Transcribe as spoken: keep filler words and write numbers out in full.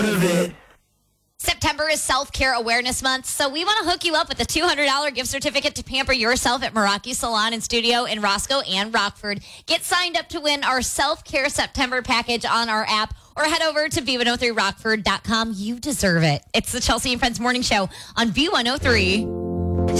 September is Self-Care Awareness Month, so we want to hook you up with a two hundred dollars gift certificate to pamper yourself at Meraki Salon and Studio in Roscoe and Rockford. Get signed up to win our Self-Care September package on our app or head over to B one oh three rockford dot com. You deserve it. It's the Chelsea and Friends Morning Show on B one oh three.